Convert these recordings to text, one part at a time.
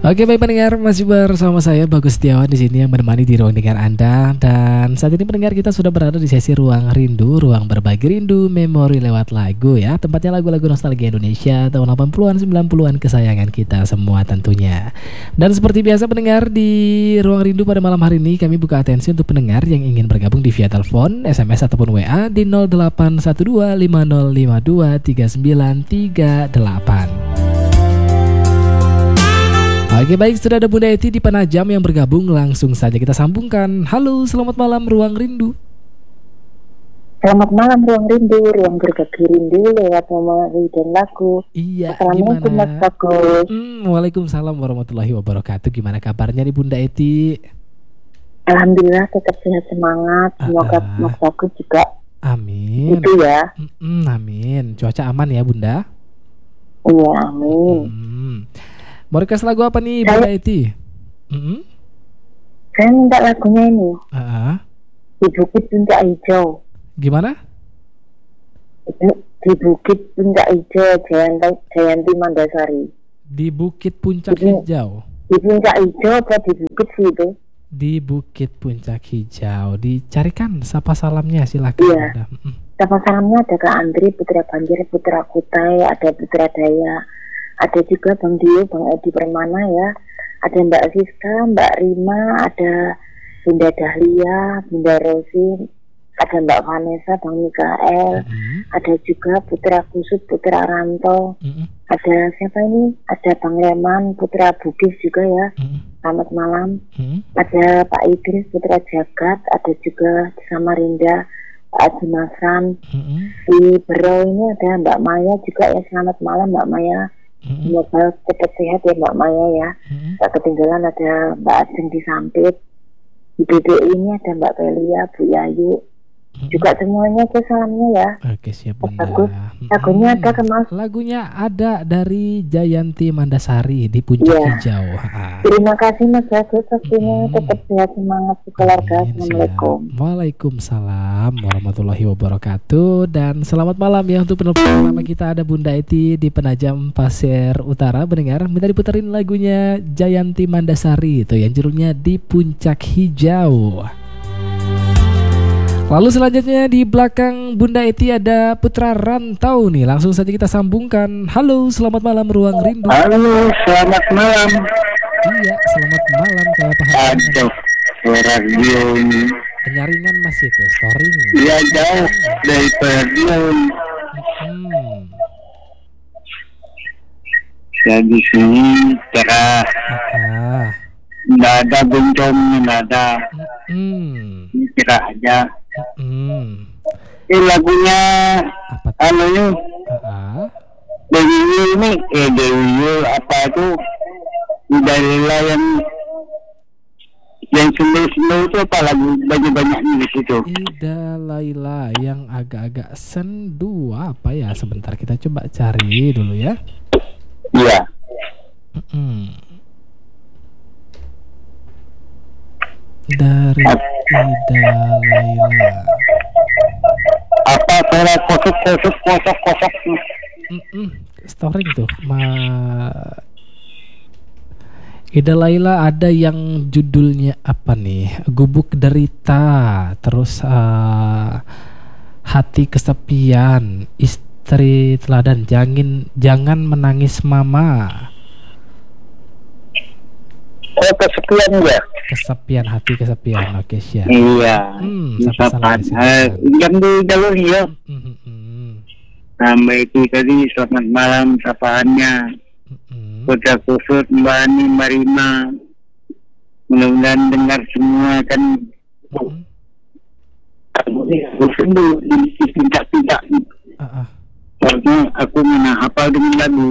Oke, baik pendengar, masih bersama saya Bagus Setiawan di sini yang menemani di ruang dengar Anda. Dan saat ini pendengar, kita sudah berada di sesi Ruang Rindu, ruang berbagi rindu, memori lewat lagu ya. Tempatnya lagu-lagu nostalgia Indonesia tahun 80-an, 90-an kesayangan kita semua tentunya. Dan seperti biasa pendengar, di Ruang Rindu pada malam hari ini kami buka atensi untuk pendengar yang ingin bergabung di via telepon, SMS ataupun WA di 081250523938. Oke, baik, sudah ada Bunda Eti di Penajam yang bergabung. Langsung saja kita sambungkan. Halo, selamat malam Ruang Rindu. Selamat malam Ruang Rindu, ruang berbagi rindu lewat memori dan lagu. Iya, Assalamualaikum gimana? Mas Bagus. Waalaikumsalam warahmatullahi wabarakatuh. Gimana kabarnya nih Bunda Eti? Alhamdulillah tetap sehat semangat. Semoga Mas Bagus juga. Amin. Itu ya. Amin. Cuaca aman ya Bunda? Iya, amin. Mau request lagu apa nih Bunda Eti? Saya minta lagunya ini. Di Bukit Puncak Hijau. Gimana? Di Bukit Puncak Hijau, Jayanti Mandasari. Di Bukit Puncak Hijau. Di Puncak Hijau apa di Bukit sih itu? Di Bukit Puncak Hijau. Dicarikan sapa salamnya, silakan. Iya. Sapa salamnya ada Kak Andri, Putra Banjir, Putra Kutai, ada Putra Daya. Ada juga Bang Dio, Bang Edi Permana ya. Ada Mbak Siska, Mbak Rima, ada Bunda Dahlia, Bunda Rosi, ada Mbak Vanessa, Bang Mikael, ada juga Putra Kusut, Putra Ranto, ada siapa ini? Ada Bang Leman, Putra Bugis juga ya. Selamat malam. Ada Pak Idris, Putra Jagat, ada juga di Samarinda, Pak Haji Masran. Di Berau ini ada Mbak Maya juga ya. Selamat malam Mbak Maya. Semoga cepat sehat ya Mbak Maya ya. Tak ketinggalan ada Mbak Ajeng di Sampit. Di BBI ini ada Mbak Pelia, Bu Yayu. Juga semuanya ke salamnya ya. Oke, siap Bunda. Bagus. Lagunya ada ke Mas? Lagunya ada dari Jayanti Mandasari di Puncak Hijau. Terima kasih Mas Bagus. Pastinya tetap sehat semangat keluarga. Assalamualaikum. Waalaikumsalam warahmatullahi wabarakatuh. Dan selamat malam ya untuk penelpon pertama kita, ada Bunda Eti di Penajam Pasir Utara. Mendengar minta diputerin lagunya Jayanti Mandasari itu yang judulnya Di Puncak Hijau. Lalu selanjutnya di belakang Bunda Eti ada Putra Rantau nih. Langsung saja kita sambungkan. Halo, selamat malam Ruang Rindu. Halo, selamat malam. Iya, selamat malam. Kayak apa? Aduh, radio ini. Penyaringan Mas itu, storing. Iya, jauh dari radio. Ya di sini cerah. Nggak ada bencongnya, nggak ada. Ini cerah aja. Ini lagunya anunya Dewi ini Dewi apa itu Dalila yang sendu-sendu itu apa lagu banyak-banyaknya di situ. Ida Laila yang agak-agak sendu apa ya, sebentar kita coba cari dulu ya. Iya. Dari Ida Laila. Apa suara kosok. Storing tuh. Ida Laila ada yang judulnya apa nih? Gubuk Derita, terus Hati Kesepian, Istri Teladan, Jangan Menangis Mama. Oh, kesepian ya? Kesepian, hati kesepian. Oke, siap. Iya. Siapa jam di jalur ya. Nama itu tadi selamat malam sapaannya. Putra Kusut, Mbak Ani, Marima. Mudah-mudahan dengar semua kan. Aku sendu di tidak. Karena aku mana hafal dengan lagu.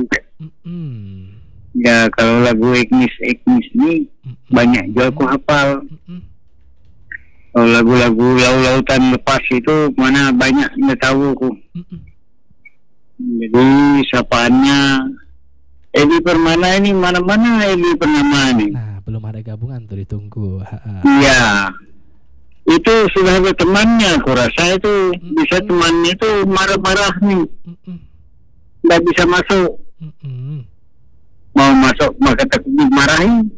Ya kalau lagu etnis ini banyak juga aku hafal. Kalau lagu-lagu laut-lautan lepas itu mana banyak nggak tahu aku. Jadi sapaannya Edi Permana ini mana-mana Edi Permana ini. Nah, belum ada gabungan tuh, ditunggu. Iya. Itu sudah ada temannya, aku rasa itu bisa temannya itu marah-marah nih. Nggak bisa masuk. mau masuk maka marahin.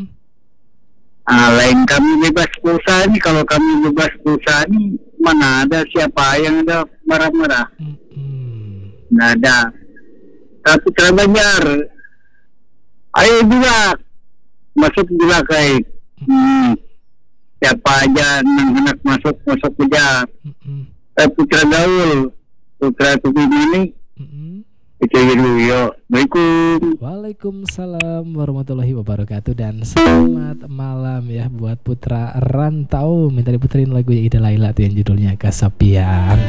Lain kami bebas pulsa nih, kalau kami bebas pulsa nih mana ada siapa yang ada marah-marah. Nggak ada. Tapi Putra Banjar, ayo juga masuk juga kayak siapa aja anak masuk aja. Putra Gaul, Putra Tubimani, itu dulu yuk. Assalamualaikum. Waalaikumsalam warahmatullahi wabarakatuh. Dan selamat malam ya buat Putra Rantau. Minta diputerin lagu Ida Laila tuh yang judulnya Kesepian.